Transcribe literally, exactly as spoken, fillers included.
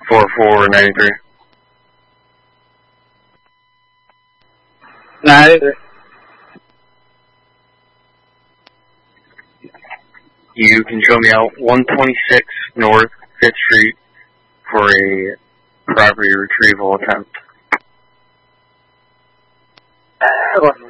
four four nine three. ninety-three. You can show me out one twenty-six North fifth Street for a property retrieval attempt. Okay.